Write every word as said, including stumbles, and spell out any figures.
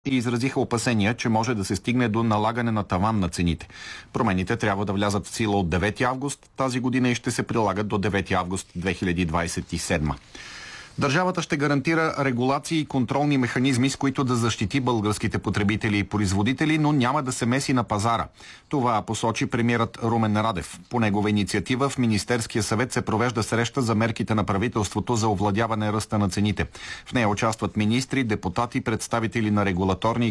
и изразиха опасения, че може да се стигне до налагане на таван на цените. Промените трябва да влязат в сила от девети август тази година и ще се прилагат до девети август две хиляди двадесет и седма. Държавата ще гарантира регулации и контролни механизми, с които да защити българските потребители и производители, но няма да се меси на пазара. Това посочи премиерът Румен Радев. По негова инициатива в Министерския съвет се провежда среща за мерките на правителството за овладяване ръста на цените. В нея участват министри, депутати, представители на регулаторни и